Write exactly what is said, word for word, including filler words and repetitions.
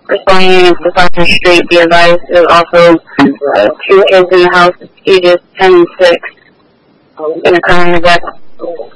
Responding to Foster Street, be advised there's also uh, two kids in the house, ages ten and six, in a car wreck.